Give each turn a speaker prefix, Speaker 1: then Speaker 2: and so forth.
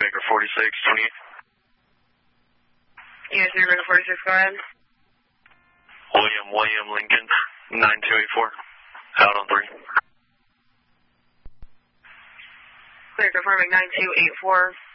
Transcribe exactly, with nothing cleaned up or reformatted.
Speaker 1: Baker forty-six, twenty-eight.
Speaker 2: Yes, three Baker forty-six, go ahead.
Speaker 1: William, William, Lincoln, nine two eight four. Out on three.
Speaker 2: Clear, confirming nine two eight four.